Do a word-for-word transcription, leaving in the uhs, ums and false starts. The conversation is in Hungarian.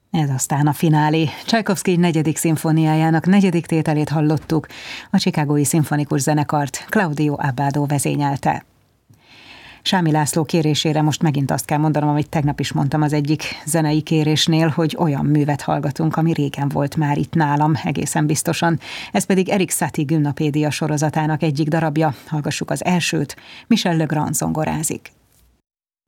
Ez aztán a finálé. Csajkovszky negyedik szimfóniájának negyedik tételét hallottuk, a Chicagói Szimfonikus Zenekart Claudio Abbado vezényelte. Sámi László kérésére most megint azt kell mondanom, amit tegnap is mondtam az egyik zenei kérésnél, hogy olyan művet hallgatunk, ami régen volt már itt nálam, egészen biztosan. Ez pedig Erik Satie Gymnopédia sorozatának egyik darabja. Hallgassuk az elsőt, Michel Legrand zongorázik.